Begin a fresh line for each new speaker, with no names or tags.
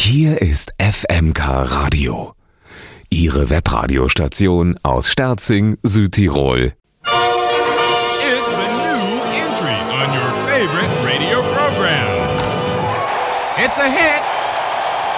Hier ist FMK Radio, Ihre Webradiostation aus Sterzing, Südtirol.
It's a new entry on your favorite radio program. It's a hit